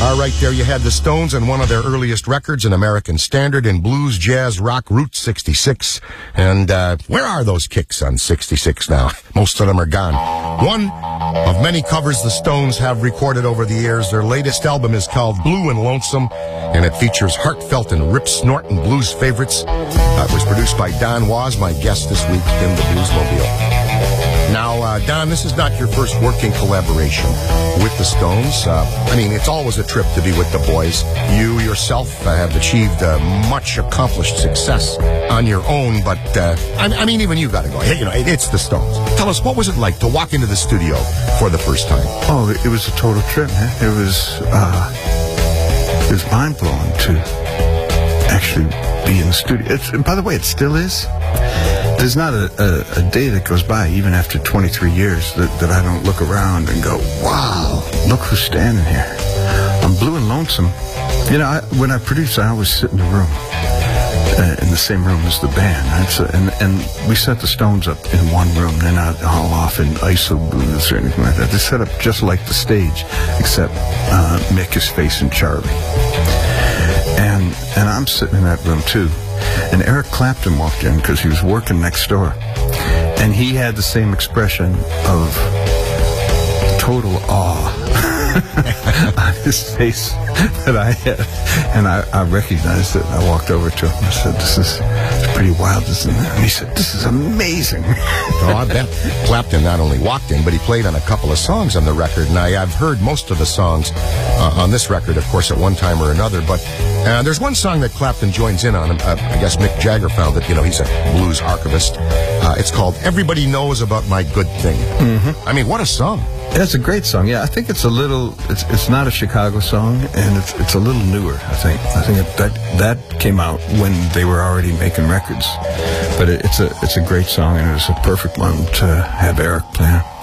All right, there you had the Stones and one of their earliest records, an American standard in blues, jazz, rock, Route 66. And where are those kicks on 66 now? Most of them are gone. One of many covers the Stones have recorded over the years. Their latest album is called Blue and Lonesome, and it features heartfelt and rip-snorting blues favorites. It was produced by Don Was, my guest this week in the Bluesmobile. Now, Don, this is not your first working collaboration with the Stones. I mean, it's always a trip to be with the boys. You yourself have achieved much accomplished success on your own, but I mean, even you got to go. Hey, you know, it's the Stones. Tell us, what was it like to walk into the studio for the first time? Oh, it was a total trip, man. It was mind-blowing to actually be in the studio. And by the way, it still is. There's not a day that goes by, even after 23 years, that I don't look around and go, wow, look who's standing here. I'm Blue and Lonesome. You know, when I produce, I always sit in the room, in the same room as the band. Right? And we set the Stones up in one room. They're not all off in ISO booths or anything like that. They're set up just like the stage, except Mick is facing Charlie. And I'm sitting in that room, too. And Eric Clapton walked in because he was working next door. And he had the same expression of total awe on his face that I had. And I recognized it. I walked over to him. I said, this is pretty wild, isn't it? And he said, this is amazing. Oh, I bet. Clapton not only walked in, but he played on a couple of songs on the record. And I've heard most of the songs on this record, of course, at one time or another. But there's one song that Clapton joins in on. I guess Mick Jagger found that, you know, he's a blues archivist. It's called Everybody Knows About My Good Thing. Mm-hmm. I mean, what a song. Yeah, it's a great song. Yeah, I think it's a little, it's not a Chicago song, and it's a little newer, I think. I think that came out when they were already making records. But it's a great song, and it was a perfect one to have Eric play.